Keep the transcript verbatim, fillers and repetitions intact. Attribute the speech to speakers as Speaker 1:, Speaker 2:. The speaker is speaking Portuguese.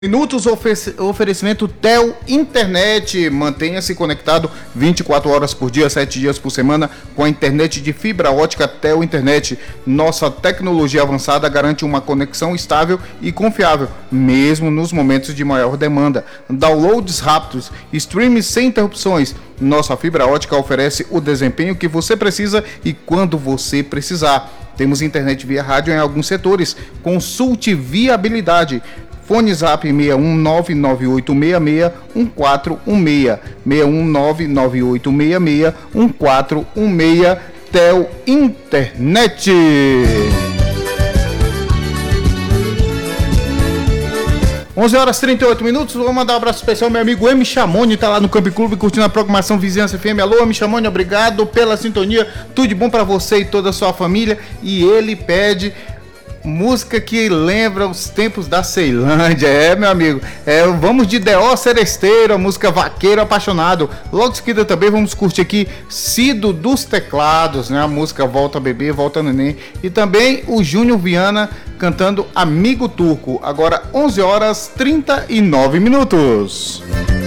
Speaker 1: Minutos ofe- oferecimento Tel Internet. Mantenha-se conectado vinte e quatro horas por dia, sete dias por semana com a internet de fibra ótica Tel Internet. Nossa tecnologia avançada garante uma conexão estável e confiável, mesmo nos momentos de maior demanda. Downloads rápidos, streams sem interrupções. Nossa fibra ótica oferece o desempenho que você precisa e quando você precisar. Temos internet via rádio em alguns setores. Consulte viabilidade. Fone Zap seis um nove nove oito seis seis um quatro um seis, seis um nove nove oito seis seis um quatro um seis, Tel Internet. onze horas e trinta e oito minutos, vou mandar um abraço especial ao meu amigo M. Chamoni, tá lá no Camp Clube curtindo a programação Vizinhança F M. Alô, M. Chamoni, obrigado pela sintonia, tudo de bom pra você e toda a sua família. E ele pede música que lembra os tempos da Ceilândia, é, meu amigo, é, vamos de Deó Seresteiro, a música Vaqueiro Apaixonado. Logo em seguida também vamos curtir aqui Cido dos Teclados, né, a música Volta Bebê, Volta Neném, e também o Júnior Viana cantando Amigo Turco. Agora onze horas e trinta e nove minutos.